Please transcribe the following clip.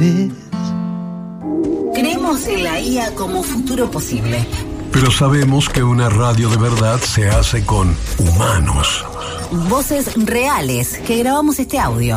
vez. Creemos en la IA como futuro posible. Pero sabemos que una radio de verdad se hace con humanos. Voces reales que grabamos este audio.